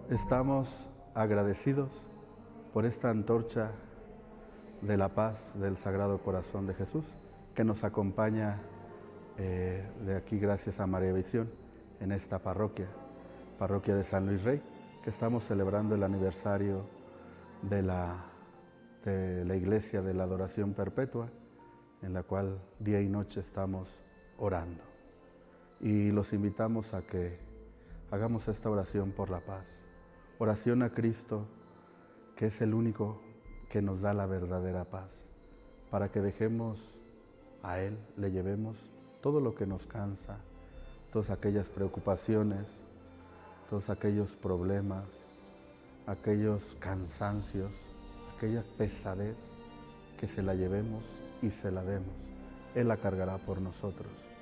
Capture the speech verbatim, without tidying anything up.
Estamos agradecidos por esta antorcha de la paz del Sagrado Corazón de Jesús que nos acompaña eh, de aquí gracias a María Visión en esta parroquia, parroquia de San Luis Rey, que estamos celebrando el aniversario de la, de la Iglesia de la Adoración Perpetua, en la cual día y noche estamos orando. Y los invitamos a que hagamos esta oración por la paz. Oración a Cristo, que es el único que nos da la verdadera paz, para que dejemos a Él, le llevemos todo lo que nos cansa, todas aquellas preocupaciones, todos aquellos problemas, aquellos cansancios, aquella pesadez, que se la llevemos y se la demos. Él la cargará por nosotros.